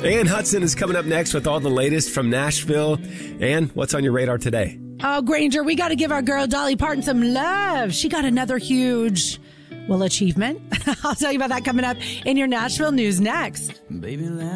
Ann Hudson is coming up next with all the latest from Nashville. Ann, what's on your radar today? Oh, Granger, we got to give our girl Dolly Parton some love. She got another huge, achievement. I'll tell you about that coming up in your Nashville news next. Baby,